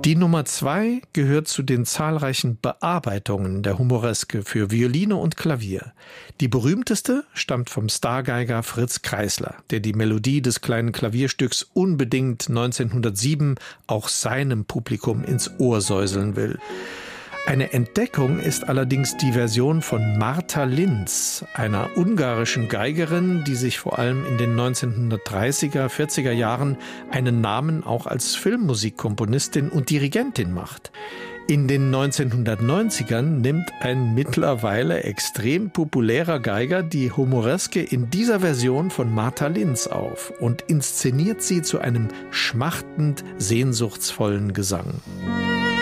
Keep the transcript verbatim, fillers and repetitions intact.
Die Nummer zwei gehört zu den zahlreichen Bearbeitungen der Humoreske für Violine und Klavier. Die berühmteste stammt vom Stargeiger Fritz Kreisler, der die Melodie des kleinen Klavierstücks unbedingt neunzehnhundertsieben auch seinem Publikum ins Ohr säuseln will. Eine Entdeckung ist allerdings die Version von Martha Linz, einer ungarischen Geigerin, die sich vor allem in den neunzehnhundertdreißiger, vierziger Jahren einen Namen auch als Filmmusikkomponistin und Dirigentin macht. In den neunzehnhundertneunzigern nimmt ein mittlerweile extrem populärer Geiger die Humoreske in dieser Version von Martha Linz auf und inszeniert sie zu einem schmachtend sehnsuchtsvollen Gesang.